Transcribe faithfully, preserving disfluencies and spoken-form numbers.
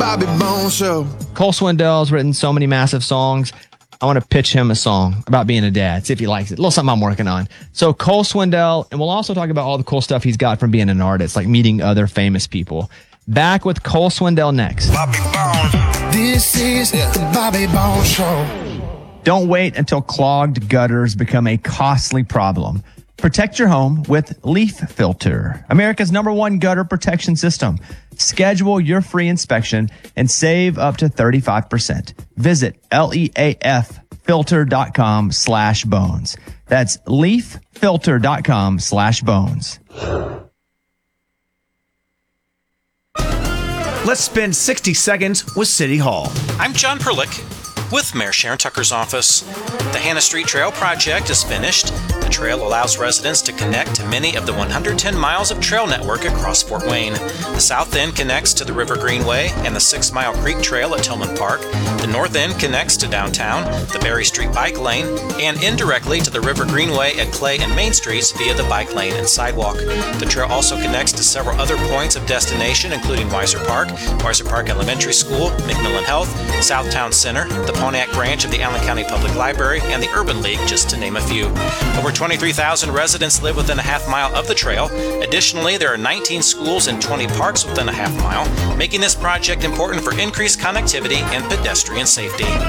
Bobby Bones Show. Cole Swindell's written so many massive songs. I want to pitch him a song about being a dad, see if he likes it. A little something I'm working on. So Cole Swindell, and we'll also talk about all the cool stuff he's got from being an artist, like meeting other famous people. Back with Cole Swindell next. Bobby Bones. This is the Bobby Bones Show. Don't wait until clogged gutters become a costly problem. Protect your home with Leaf Filter, America's number one gutter protection system. Schedule your free inspection and save up to thirty-five percent. Visit leaffilter.com slash bones. That's leaffilter.com slash bones. Let's spend sixty seconds with City Hall. I'm John Perlick with Mayor Sharon Tucker's office. The Hannah Street Trail project is finished. The trail allows residents to connect to many of the one hundred ten miles of trail network across Fort Wayne. The south end connects to the River Greenway and the Six Mile Creek Trail at Tillman Park. The north end connects to downtown, the Berry Street Bike Lane, and indirectly to the River Greenway at Clay and Main Streets via the bike lane and sidewalk. The trail also connects to several other points of destination, including Weiser Park, Weiser Park Elementary School, McMillan Health, Southtown Center, the Pontiac branch of the Allen County Public Library, and the Urban League, just to name a few. Over twenty-three thousand residents live within a half mile of the trail. Additionally, there are nineteen schools and twenty parks within a half mile, making this project important for increased connectivity and pedestrian safety.